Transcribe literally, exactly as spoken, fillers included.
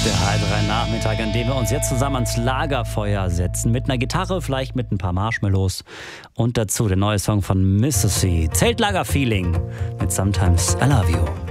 H drei Nachmittag, an dem wir uns jetzt zusammen ans Lagerfeuer setzen. Mit einer Gitarre, vielleicht mit ein paar Marshmallows. Und dazu der neue Song von Mississippi. Zeltlager-Feeling mit Sometimes I Love You.